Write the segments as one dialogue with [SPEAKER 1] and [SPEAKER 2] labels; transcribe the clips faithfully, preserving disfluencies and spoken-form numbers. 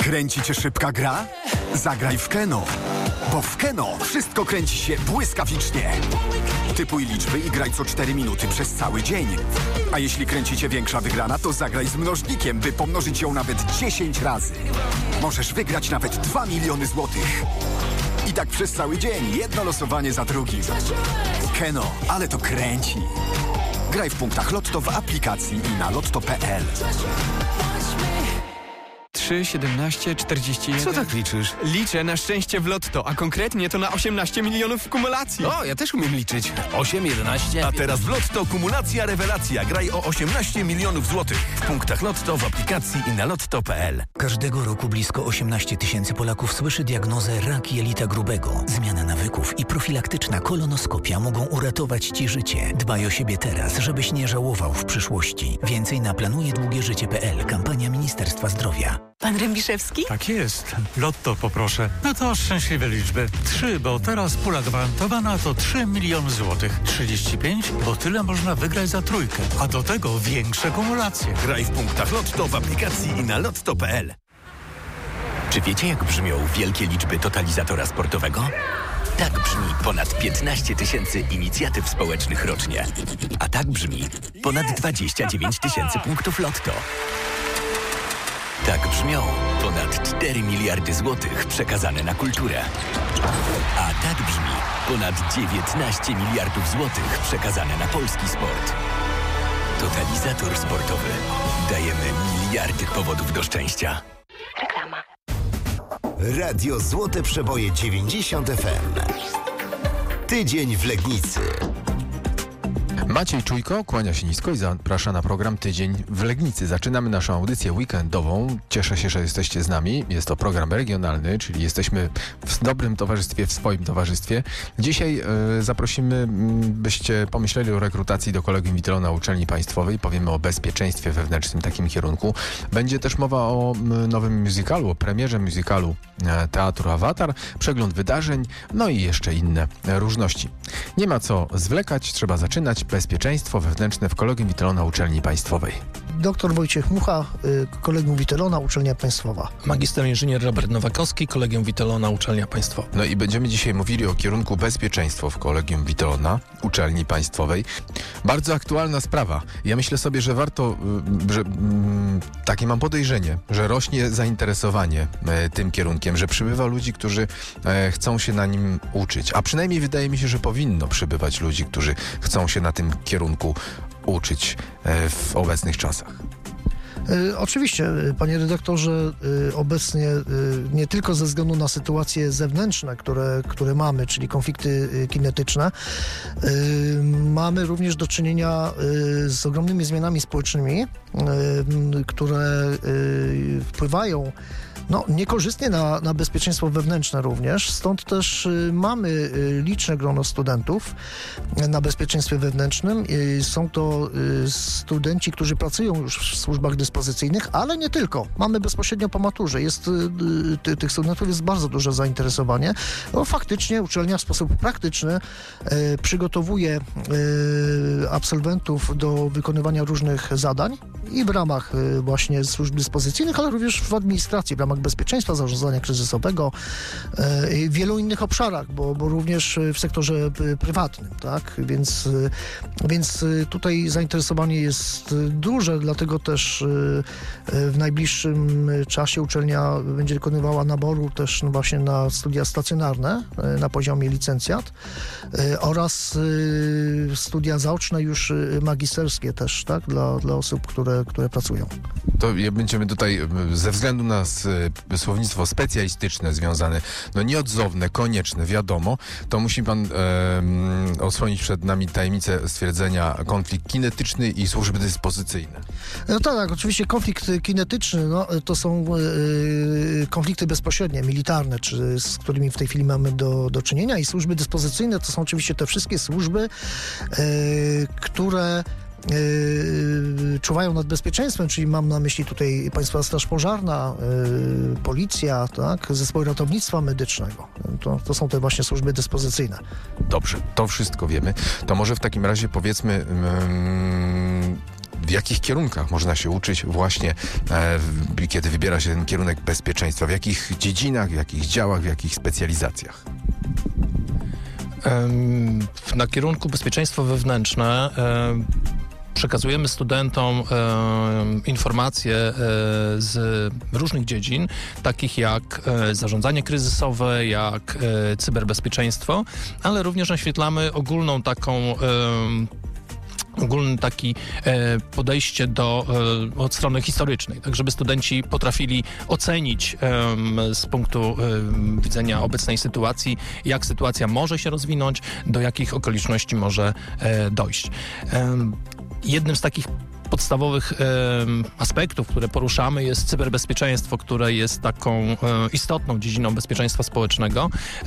[SPEAKER 1] Kręci cię szybka gra? Zagraj w Keno. Bo w Keno wszystko kręci się błyskawicznie. Typuj liczby i graj co cztery minuty przez cały dzień. A jeśli kręci cię większa wygrana, to zagraj z mnożnikiem, by pomnożyć ją nawet dziesięć razy. Możesz wygrać nawet dwa miliony złotych. I tak przez cały dzień, jedno losowanie za drugim. Keno, ale to kręci. Graj w punktach Lotto w aplikacji i na lotto kropka pe el.
[SPEAKER 2] trzy, siedemnaście, czterdzieści jeden.
[SPEAKER 3] Co tak liczysz?
[SPEAKER 2] Liczę na szczęście w Lotto, a konkretnie to na osiemnaście milionów w kumulacji.
[SPEAKER 3] O, ja też umiem liczyć. osiem, jedenaście...
[SPEAKER 4] A teraz w Lotto kumulacja rewelacja. Graj o osiemnaście milionów złotych. W punktach Lotto w aplikacji i na lotto kropka pe el.
[SPEAKER 5] Każdego roku blisko osiemnaście tysięcy Polaków słyszy diagnozę rak jelita grubego. Zmiana nawyków i profilaktyczna kolonoskopia mogą uratować Ci życie. Dbaj o siebie teraz, żebyś nie żałował w przyszłości. Więcej na planuje długie życie kropka pe el. Kampania Ministerstwa Zdrowia.
[SPEAKER 6] Pan Rębiszewski?
[SPEAKER 7] Tak jest. Lotto poproszę. No to szczęśliwe liczby. Trzy, bo teraz pula gwarantowana to trzy miliony złotych. trzydzieści pięć, bo tyle można wygrać za trójkę. A do tego większe kumulacje.
[SPEAKER 4] Graj w punktach Lotto w aplikacji i na lotto kropka pe el.
[SPEAKER 8] Czy wiecie, jak brzmią wielkie liczby totalizatora sportowego? Tak brzmi ponad piętnaście tysięcy inicjatyw społecznych rocznie. A tak brzmi ponad dwadzieścia dziewięć tysięcy punktów Lotto. Tak brzmią ponad cztery miliardy złotych przekazane na kulturę. A tak brzmi ponad dziewiętnaście miliardów złotych przekazane na polski sport. Totalizator sportowy. Dajemy miliardy powodów do szczęścia.
[SPEAKER 6] Reklama.
[SPEAKER 9] Radio Złote Przeboje dziewięćdziesiąt F M. Tydzień w Legnicy.
[SPEAKER 10] Maciej Czujko kłania się nisko i zaprasza na program Tydzień w Legnicy. Zaczynamy naszą audycję weekendową. Cieszę się, że jesteście z nami. Jest to program regionalny, czyli jesteśmy w dobrym towarzystwie, w swoim towarzystwie. Dzisiaj y, zaprosimy, y, byście pomyśleli o rekrutacji do Kolegium Witelo na Uczelni Państwowej. Powiemy o bezpieczeństwie wewnętrznym, takim kierunku. Będzie też mowa o y, nowym musicalu, o premierze musicalu y, Teatru Awatar, przegląd wydarzeń, no i jeszcze inne y, różności. Nie ma co zwlekać, trzeba zaczynać. Bezpieczeństwo wewnętrzne w Kolegium Witelo na Uczelni Państwowej.
[SPEAKER 11] Doktor Wojciech Mucha, Kolegium Witelona, Uczelnia Państwowa.
[SPEAKER 12] Magister inżynier Robert Nowakowski, Kolegium Witelona, Uczelnia Państwowa.
[SPEAKER 10] No i będziemy dzisiaj mówili o kierunku bezpieczeństwo w Kolegium Witelona, Uczelni Państwowej. Bardzo aktualna sprawa. Ja myślę sobie, że warto, że mm, takie mam podejrzenie, że rośnie zainteresowanie e, tym kierunkiem, że przybywa ludzi, którzy e, chcą się na nim uczyć. A przynajmniej wydaje mi się, że powinno przybywać ludzi, którzy chcą się na tym kierunku uczyć e, w obecnych czasach.
[SPEAKER 11] Y, oczywiście, panie redaktorze, y, obecnie y, nie tylko ze względu na sytuacje zewnętrzne, które, które mamy, czyli konflikty y, kinetyczne, y, mamy również do czynienia y, z ogromnymi zmianami społecznymi, y, które y, wpływają no, niekorzystnie na, na bezpieczeństwo wewnętrzne również. Stąd też y, mamy y, liczne grono studentów y, na bezpieczeństwie wewnętrznym. Y, są to y, studenci, którzy pracują już w służbach dyspozycyjnych, ale nie tylko. Mamy bezpośrednio po maturze. Jest, y, y, tych studentów jest bardzo duże zainteresowanie. No, faktycznie uczelnia w sposób praktyczny y, przygotowuje y, absolwentów do wykonywania różnych zadań i w ramach y, właśnie służb dyspozycyjnych, ale również w administracji, w ramach bezpieczeństwa, zarządzania kryzysowego i yy, w wielu innych obszarach, bo, bo również w sektorze y, prywatnym, tak? Więc, y, więc y, tutaj zainteresowanie jest duże, dlatego też y, y, w najbliższym czasie uczelnia będzie dokonywała naboru też no właśnie na studia stacjonarne y, na poziomie licencjat y, oraz y, studia zaoczne już y, magisterskie też, tak? Dla, dla osób, które, które pracują.
[SPEAKER 10] To będziemy tutaj ze względu na słownictwo specjalistyczne związane, no nieodzowne, konieczne, wiadomo, to musi pan e, osłonić przed nami tajemnicę stwierdzenia konflikt kinetyczny i służby dyspozycyjne.
[SPEAKER 11] No tak, oczywiście konflikt kinetyczny, no, to są e, konflikty bezpośrednie, militarne, czy, z którymi w tej chwili mamy do, do czynienia, i służby dyspozycyjne to są oczywiście te wszystkie służby, e, które Yy, czuwają nad bezpieczeństwem, czyli mam na myśli tutaj Państwowa Straż Pożarna, yy, policja, tak, zespoły ratownictwa medycznego. To, to są te właśnie służby dyspozycyjne.
[SPEAKER 10] Dobrze, to wszystko wiemy. To może w takim razie powiedzmy, yy, w jakich kierunkach można się uczyć właśnie, e, kiedy wybiera się ten kierunek bezpieczeństwa? W jakich dziedzinach, w jakich działach, w jakich specjalizacjach?
[SPEAKER 12] Na kierunku bezpieczeństwo wewnętrzne przekazujemy studentom e, informacje e, z różnych dziedzin, takich jak e, zarządzanie kryzysowe, jak e, cyberbezpieczeństwo, ale również naświetlamy ogólną taką e, ogólne takie e, podejście do, e, od strony historycznej, tak żeby studenci potrafili ocenić e, z punktu e, widzenia obecnej sytuacji, jak sytuacja może się rozwinąć, do jakich okoliczności może e, dojść. E, jednym z takich podstawowych e, aspektów, które poruszamy, jest cyberbezpieczeństwo, które jest taką e, istotną dziedziną bezpieczeństwa społecznego e,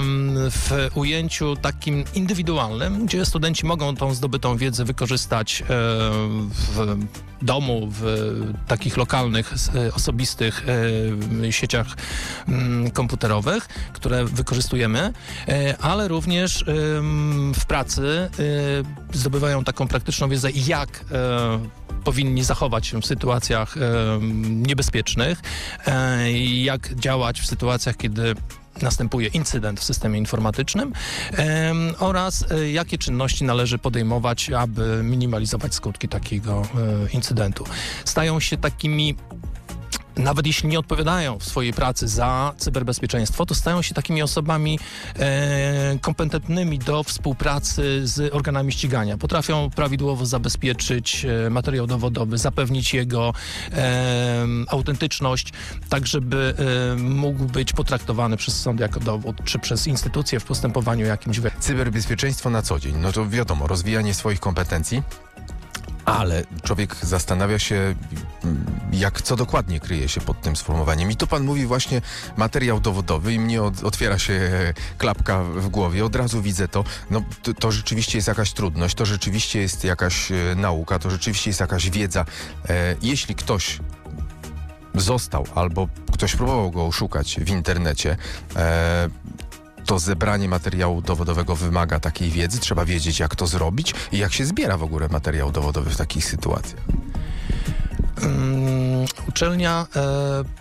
[SPEAKER 12] w ujęciu takim indywidualnym, gdzie studenci mogą tą zdobytą wiedzę wykorzystać e, w domu, w takich lokalnych, e, osobistych e, sieciach m, komputerowych, które wykorzystujemy, e, ale również e, w pracy e, zdobywają taką praktyczną wiedzę, jak e, powinni zachować się w sytuacjach e, niebezpiecznych, e, jak działać w sytuacjach, kiedy następuje incydent w systemie informatycznym e, oraz e, jakie czynności należy podejmować, aby minimalizować skutki takiego e, incydentu. Stają się takimi, nawet jeśli nie odpowiadają w swojej pracy za cyberbezpieczeństwo, to stają się takimi osobami e, kompetentnymi do współpracy z organami ścigania. Potrafią prawidłowo zabezpieczyć e, materiał dowodowy, zapewnić jego e, autentyczność, tak żeby e, mógł być potraktowany przez sąd jako dowód, czy przez instytucje w postępowaniu jakimś.
[SPEAKER 10] Cyberbezpieczeństwo na co dzień, no to wiadomo, rozwijanie swoich kompetencji, ale człowiek zastanawia się, jak, co dokładnie kryje się pod tym sformułowaniem. I tu pan mówi właśnie materiał dowodowy i mnie od, otwiera się klapka w głowie. Od razu widzę to. No, to, to rzeczywiście jest jakaś trudność, to rzeczywiście jest jakaś e, nauka, to rzeczywiście jest jakaś wiedza. E, jeśli ktoś został albo ktoś próbował go oszukać w internecie, e, to zebranie materiału dowodowego wymaga takiej wiedzy. Trzeba wiedzieć, jak to zrobić i jak się zbiera w ogóle materiał dowodowy w takich sytuacjach.
[SPEAKER 12] Um, uczelnia e,